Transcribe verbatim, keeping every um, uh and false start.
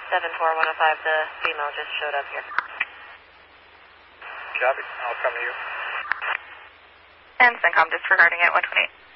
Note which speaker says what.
Speaker 1: seven four one oh five, the female just showed up here.
Speaker 2: Copy, I'll come to you.
Speaker 3: And CENTCOM disregarding at one twenty-eight.